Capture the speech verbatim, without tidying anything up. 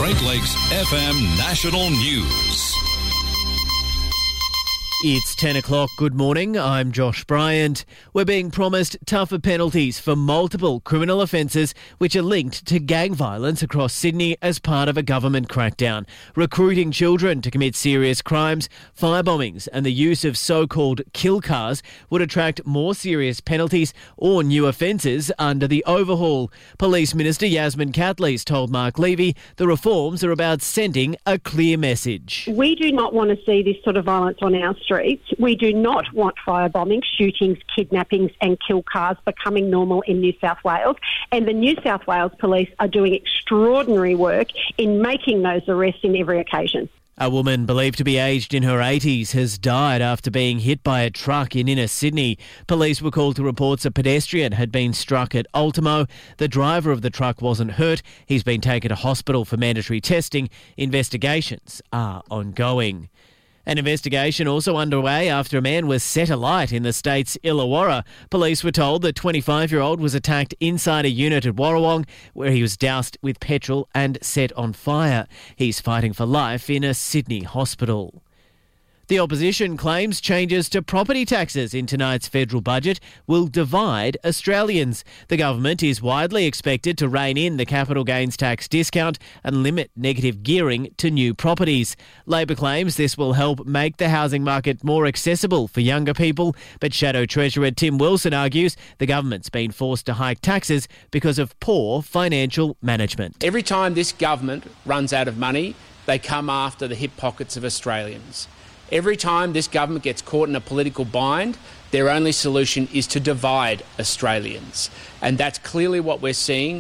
Great Lakes F M National News. It's ten o'clock. Good morning. I'm Josh Bryant. We're being promised tougher penalties for multiple criminal offences which are linked to gang violence across Sydney as part of a government crackdown. Recruiting children to commit serious crimes, firebombings and the use of so-called kill cars would attract more serious penalties or new offences under the overhaul. Police Minister Yasmin Catley's told Mark Levy the reforms are about sending a clear message. We do not want to see this sort of violence on our streets. We do not want firebombing, shootings, kidnappings and kill cars becoming normal in New South Wales. And the New South Wales Police are doing extraordinary work in making those arrests in every occasion. A woman believed to be aged in her eighties has died after being hit by a truck in inner Sydney. Police were called to reports a pedestrian had been struck at Ultimo. The driver of the truck wasn't hurt. He's been taken to hospital for mandatory testing. Investigations are ongoing. An investigation also underway after a man was set alight in the state's Illawarra. Police were told the twenty-five-year-old was attacked inside a unit at Warrawong where he was doused with petrol and set on fire. He's fighting for life in a Sydney hospital. The opposition claims changes to property taxes in tonight's federal budget will divide Australians. The government is widely expected to rein in the capital gains tax discount and limit negative gearing to new properties. Labor claims this will help make the housing market more accessible for younger people, but Shadow Treasurer Tim Wilson argues the government's been forced to hike taxes because of poor financial management. Every time this government runs out of money, they come after the hip pockets of Australians. Every time this government gets caught in a political bind, their only solution is to divide Australians. And that's clearly what we're seeing